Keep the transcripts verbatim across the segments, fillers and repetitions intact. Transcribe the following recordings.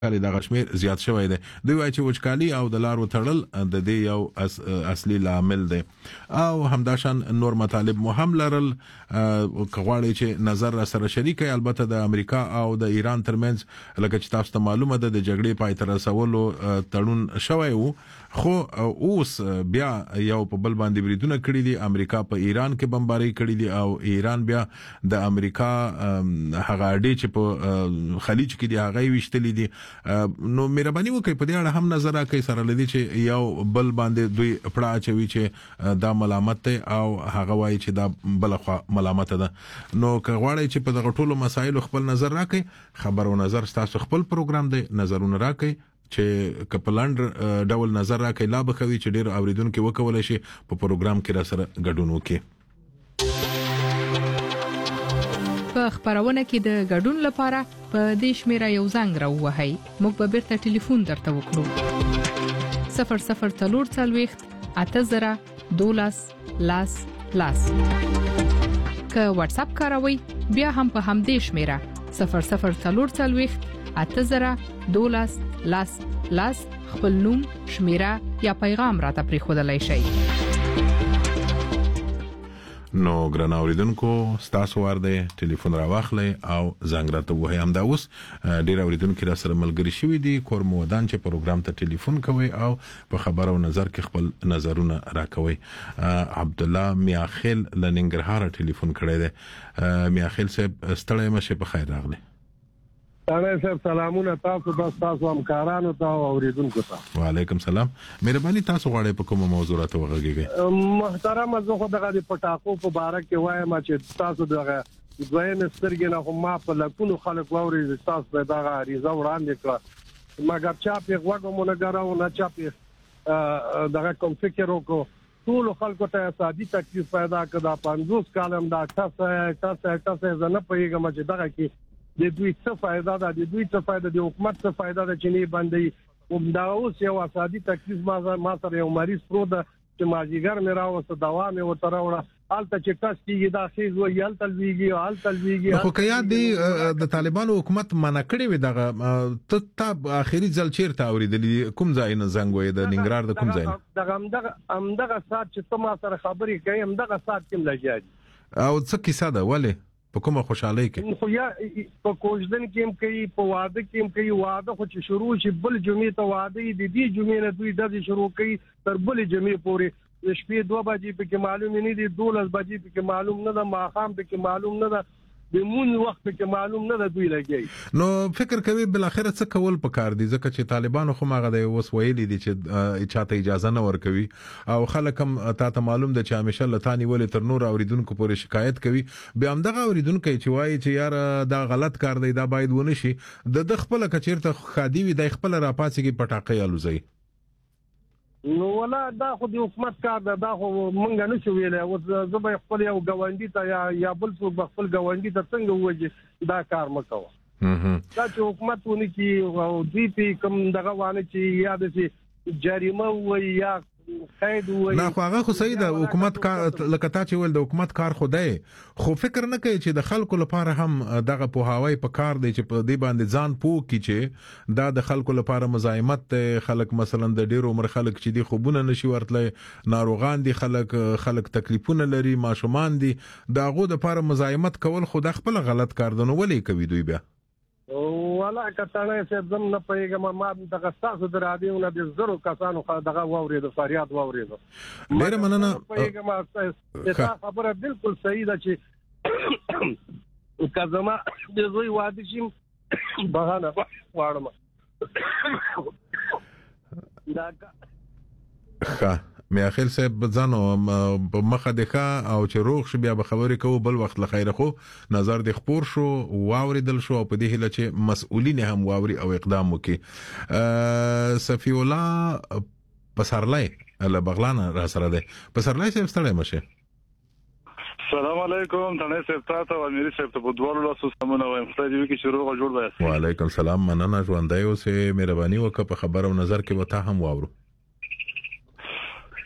کلی د غشمیر زیات شوی دی. دوی وايي چې وچکالي او د لارو تړل د دې یو اس اصلي لامل دی او همداشان نور مطالب مو هم لرل. کغواړي چې نظر سره شریک البته د امریکا او د ایران ترمنځ لکه چې تاسو ته معلومه ده د جګړې پای ته رسولو تړون شوی وو، خو اوس بیا یو په بل باندې بریدونه کړی دي. امریکا په ایران کې بمباری کړی دي او ایران بیا د امریکا هغه اډې چې په خلیج کې دي هغه وشتلې دي. نو مهرباني وکړئ په دې اړه هم نظر راکړئ سره لدی چې یو بل باندې دوی پړه اچوي چې دا ملامت ته او هغه وایي چې دا بل خو ملامت ده. نو کغواړی چې په دغه ټولو مسایلو خپل نظر راکړئ، خبر او نظر تاسو خپل پروګرام دی، نظرونه راکړئ چې کپلند ډول نظر راکړئ لا بخوي چې ډیر اوریدونکو وکول شي په پروګرام کې را سره ګډون وکړي. په خبرونه کې د ګډون لپاره په دې شمیره یو زنګ راوهئ. موږ به بیرته ټلیفون درته وکړو. صفر صفر تلور څلويخت اته زره دولس لاس لاس. که واتس اپ کاروئ بیا هم په همدې شمیره صفر صفر تلور څلويخت اته زره دولس لاس لاس خپل نوم، شمیره یا پیغام راته پریښودلای شئ. نو ګران اوریدونکو ستاسو ور دی ټلیفون راواخلئ او زنګ راته وهئ. هم دا اوس ډیر اوریدونکو را سره ملګری شوي دي کور مودان چې پروګرام ته ټلیفون کوي او په خبرو نظر کې خپل نظرونه راکوي. عبد الله میاخیل لننګرهار ټلیفون کړی دی. میاخیل صاحب ستړی مشه، په خیر راغلی. تاسو سره سلامونه تاسو د تاسو همکارانو ته او اوریدونکو ته. وعلیکم سلام. مهرباني تاسو غواړئ په کومه موضوع راته وغږیږئ؟ محترم زه خو دغه د پټاکو په باره کې وایم چې تاسو دغه دویم سترګې نه هم په لکونو خلک ووري تاسو په دغه ریزه وړاندې کړه، مګر چا په وګو مونږ نه چا په دغه کوم فکر وکړو ټول خلکو ته سادي تکلیف پیدا کړه. پنځوس کالم دا تاسو تاسو تاسو زنه پیګم چې دغه کې د دوی څه فائدہ ده، د دوی څه فائدہ د حکومت څه فائدہ ده چې نه باندې او دا اوس یو اسادي تکلیف ما ما سره یو مریض پرو ده چې ماجیګر مې راوسته دوا مې ورته راوړه الته چې تاسو کېږي دا خیز وي الته لويږي الته لويږي. خو کیا دی د طالبانو حکومت منع کړی وي دغه ته اخیری ځل چیرته اوریدلی کوم ځای نه زنګ وي د ننګرهار د کوم ځای دغه همدغه همدغه سات چې تاسو ما سره خبرې کوي همدغه سات کې لګیږي او څه کیسه ده ولې په کومه خوشحالي کې خو یا په کوژدن کې هم کوي په واده کې هم کوي. واده خو چې شروع شي بل جمعې ته واده دي دي جمعې نه دوی د شروع کوي تر بل جمعې پورې شپې دوه بجې په کې معلوم نه دي، دولس بجې په کې معلوم نه ده، ماښام په کې معلوم نه ده، د مون وخت کې معلوم نه ده دوی لګي. نو فکر کوي بل اخر څه کول پکار دي ځکه چې طالبانو خو ماغه د وس ویلي دي چې چاته اجازه نه ورکوي او خلک هم تاسو معلوم ده چې همیشه لتانی ولې تر نور اوریدونکو پورې شکایت کوي. بیا هم دغه اوریدونکو چې وایي چې یار دا غلط کار دی دا باید ونه شي د خپل کچیرته خادي وي د خپل راپاسي کې پټاقې الوزي. نو ولا دا خو د حکومت کار ده، دا خو مونږ نه شو ویلای. او زه به خپل یو غونډي ته یا یا بل څوک خپل غونډي ته څنګه وځي دا کار مکو. دا چې حکومت ونی کی او دوی په کوم دغه وانه چې یا د جریمه وي یا قید وي نه خو هغه خو صحیح ده. حکومت کار لکه تا چې ول د حکومت کار خو دی، خو فکر نه کوي چې د خلکو لپاره هم دغه پوهاوی په کار دی چې په دې باندې ځان پوه کی چې دا د خلکو لپاره مزاحمت خلک مثلا د ډیر عمر خلک چې دی خوبونه نشي ورتلای، ناروغان دي خلک خلک تکلیفونه لري، ماشومان دي، داغه د لپاره مزاحمت کول خو د خپل غلط کار دی. نو ولې کوي دوی بیا؟ ولا کتاله چې زم نه پیګم ما دغه تاسو د رادیو نه د زرو کسانو دغه ووري د فریاد ووري ډیر مننه. پیګم تاسو خبره بالکل صحیح ده چې کزما د زوی واده شي بهانه واړم دا ښه میاخیل صاحب ځانو په مخه دغه او چې روغ شي بیا به خبرې کوو بل وخت لخيره. خو نظر د خبر شو واوریدل شو په دې هله چې مسؤلین هم واوري او اقدام وکړي. صفی الله پسرلای له بغلان را سره ده. پسرلای صاحب ستړی مشه. السلام علیکم تنه صاحب تاسو او امیر صاحب ته په دوه لاسو سمونه وایم خدای دې وکړي شروع جوړ وایي. وعلیکم السلام مننه ژوندۍ اوسه مهرباني وکړه په خبر او نظر کې وته هم واورو.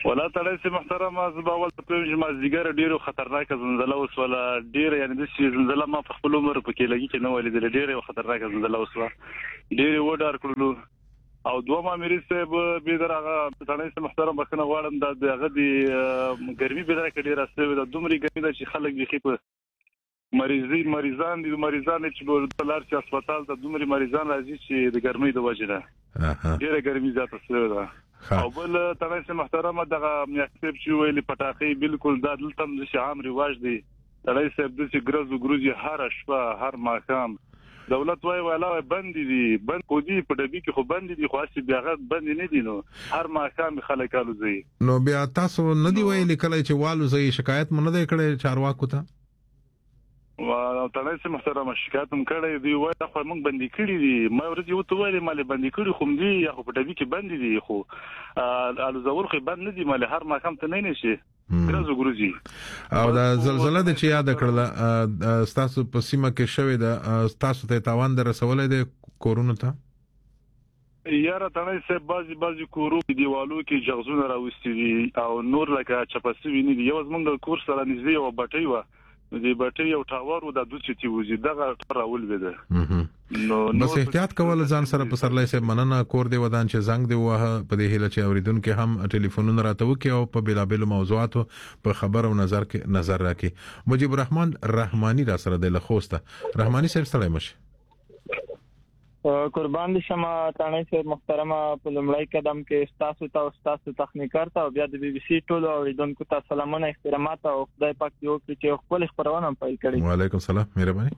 ولا تړای سي محترم از باول ته په مازیګر ډیرو خطرناک زلزلہ وسوله ډیر یعنی د زلزلہ ما په خپل عمر په کې لګی چې نو ولیدل ډیر خطرناک زلزلہ وسوله ډیر وډار کړلو او دوه امیر صاحب به درغه تړای سي محترم بخنه غواړم د دغه د ګرمي به درکې ډیر استه د دومره ګرمي د چې خلک بيخي په مریضي مریضان دي مریضان چې په لار چې هسپتال ته دومره مریضان راځي چې د ګرمۍ د وجې نه ډیره ګرمي زیاته شوې ده او بل تړای سي محترم دغه میاکتب چې ویلي پټاخي بالکل د دلته د عام رواج دي تړای سي د چې ګرځو ګروزي هر شپه هر ماښام دولت وای ولا بند دي بند کو دي په دبي کې خو بند دي خو اسی بیاغه بند نه دي نو هر ماښام خلک الو زی نو بیا تاسو نه دی ویلي کله چې والو زی شکایت مونږ نه کړي چارواکو ته و تړای سي محترم شکایت هم کړی دی وای خو موږ بندي کړی دي ما ورته یو ته ویلي مال بندي کړی خو دي یا خو په دبي کې بند دي خو الو زور خو بند نه دي مال هر ماښام ته نه نشي ګرځو ګروزي او دا زلزلہ د چې یاد کړل تاسو په سیمه کې شوې ده تاسو ته تاوان در رسولې ده کورونو ته یاره تړای سي بازي بازي کورو دیوالو کې جغزونه راوستي دي او نور لکه چپسوي نه دي یو زمونږ کور سره نږدې او بټي و د بټي او ټاور او د دوی چې وزي دغه راول وده نو بس احتیاط کول ځان سره په سرلای سي مننه کور دی ودان چې زنګ دی وه په دې هله چې اوریدونکو هم ټلیفونونه راته وکي او په بلابل موضوعاتو په خبر او نظر کې نظر راکې مجيب الرحمن رحماني را سره د لخوسته رحماني صاحب سره مشه قربان دي شمه تانه سي محترمه په لمړی قدم کې تاسو ته او تاسو تخنیکار ته بیا د بي بي سي ټولو اوریدونکو ته سلامونه احترامات او خدای پاک یو چې خپل خبرونه پیل کړي وعلیکم السلام مهرباني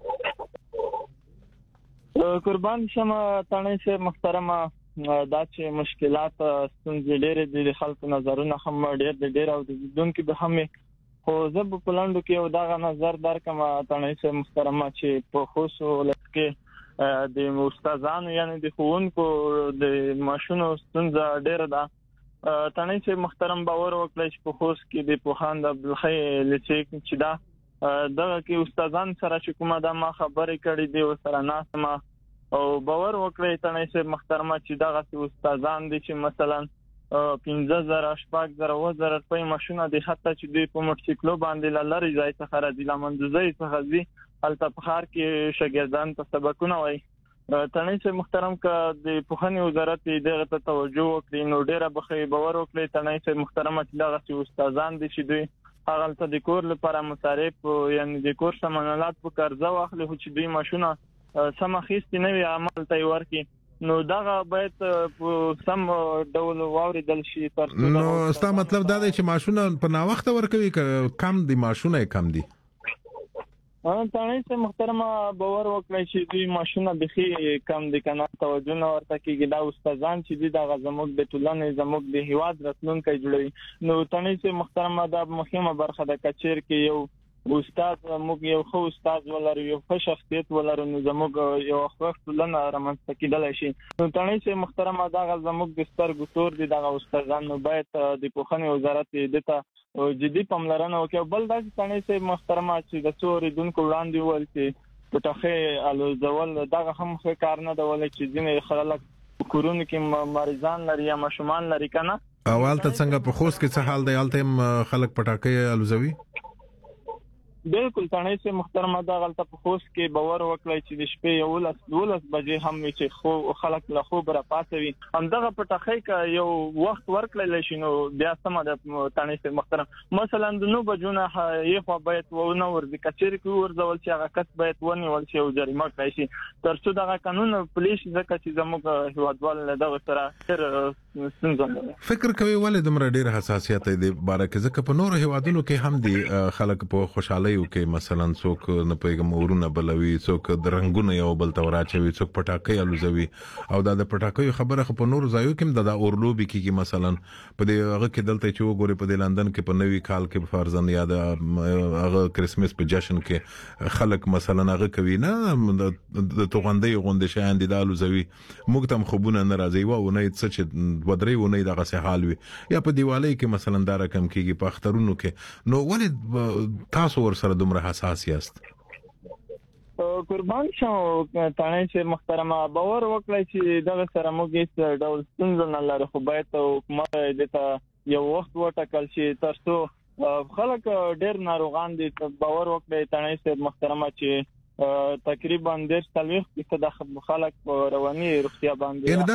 قربان شمه تانه سي محترمه دا چې مشکلات ستونزې ډېرې د خلکو نظرونه هم ډېر ډېر او د دونکو به هم خو زب په لاندو کې یو دا نظر درکمه تانه سي محترمه چې په خصوص لکه د استادانو یعنی د ښوونکو د ماشونو ستونزه ډېره ده تانه سي محترم باور وکړي چې په خوست کې د پوهاند عبدالخی لچیک چې دا دغه کې استادان سره چې کومه د ما خبرې کړې دي او سره ناسمه او باور وکړي تانه سي محترمه چې دغه استادان دي چې مثلا پنځه زره شپږ زره و زره په ماشونه دي حتی چې دوی په موټرسایکلو باندې لاري ځای څخه راځي لمنځي څخه ځي البته په خار کې شاګردان ته سبقونه وایي تانه سي محترم کا د پوهنې وزارت دغه ته توجه وکړي نو ډیره بخې باور وکړي تانه سي محترم چې دغه استادان دي چې دوی هغه ته د کور لپاره مصارف یعنی د کور سامانات په قرضه واخلي چې دوی ماشونه سم خېستي نه وي عمل ته ورکي نو دغه باید سم ډول واوریدل شي تر څو نو ستا مطلب دا دی چې ماشونه په نا وخت ورکوي کم دي ماشونه کم دي تانه سي محترمه باور وکړئ چې دوی ماشونه بخي کم دي کنه توجه نه ورته کیږي دا استادان چې د زموږ د ټولنې زموږ د هیواد راتلونکي جوړوي نو تانه سي محترمه دا مهمه برخه د کچیر کې یو استاد موږ یو خو استاد ولر یو ښه شخصیت ولر نو زموږ یو وخت ټولنه رامنځته کېدل شي نو تانه سي محترمه دا زموږ د سترګو تور دي د استادانو باید د پوهنې وزارت دته جدي پاملرنه وکړي بل دا تانه سي محترمه چې د څوري دونکو وړاندې ول چې پټخه الو ځول دا هم ښه کار نه دی ول چې ځینې خلک کورونه کې مریضان لري یا مشومان لري کنه اول ته څنګه په خوست کې څه حال دی الته خلک پټاکې الوزوي بالکل تانه سي محترمه دا غلطه په خوست کې باور وکړي چې د شپې یو لس دولس بجې هم چې خو خلک له خوب را پاتوي هم دغه پټخې ک یو وخت ورکړل شي نو بیا سم د تانه سي محترم مثلا د نو بجونه یې خو باید و نو ورځي کچېر کې ورځول چې هغه کس باید ونی ول شي او جریمه کړی شي تر څو دغه قانون پولیس ځکه چې زموږ هیوادوال له دغه سره تر ستونزه فکر کوي ولې دمر ډیر حساسیت دی بارکه ځکه په نور هیوادونو کې هم دي خلک په خوشحالي وکي مثلا څوک نه پیغام ورونه بلوي څوک د رنگونه یو بل توراچوي څوک پټاکې الوزوي او دا د پټاکې خبره خو په نور ځایو کې د اورلوبي کې مثلا په دې هغه کې دلته چې وګوري په لندن کې په نوي کال کې فرضاً یا د هغه کرسمس په جشن کې خلک مثلا هغه کوي نه د توغندې غونډه شاین دي د الوزوي موږ تم خوبونه ناراضي و او نه څه چې ودرې و نه دغه سه حال وي یا په دیوالۍ کې مثلا دا رقم کېږي په اخترونو کې نو ولې تاسو ور سره دومره حساس یاست قربان شو تانه سي محترمه باور وکړئ چې دغه سره موږ هیڅ ډول ستونزه نه لرو خو باید حکومت دته یو وخت وټاکل شي ترڅو خلک ډېر ناروغان دي. باور وکړئ تڼۍ صاحب محترمه چې تقریبا ډېر څلوېښت فیصد خلک په رواني روغتیا باندې